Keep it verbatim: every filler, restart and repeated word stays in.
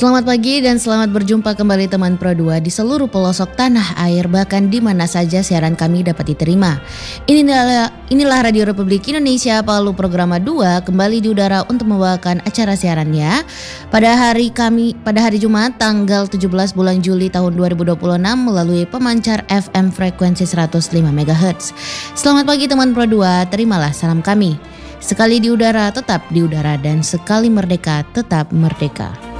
Selamat pagi dan selamat berjumpa kembali teman Pro dua di seluruh pelosok tanah air, bahkan di mana saja siaran kami dapat diterima. Inilah, inilah Radio Republik Indonesia Palu Programa dua kembali di udara untuk membawakan acara siarannya pada hari kami pada hari Jumat tanggal tujuh belas bulan Juli tahun dua ribu dua puluh enam melalui pemancar F M frekuensi seratus lima megahertz. Selamat pagi teman Pro dua, terimalah salam kami. Sekali di udara tetap di udara dan sekali merdeka tetap merdeka.